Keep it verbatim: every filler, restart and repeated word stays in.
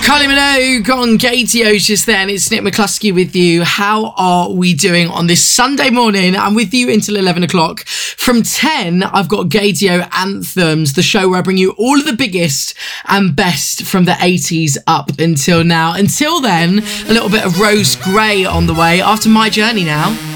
Kylie Minogue on Gaydios just then. It's Nick McCluskey with you. How are we doing on this Sunday morning? I'm with you until eleven o'clock. From ten, I've got Gaydio Anthems, the show where I bring you all of the biggest and best from the eighties up until now. Until then, a little bit of Rose Gray on the way after My Journey now.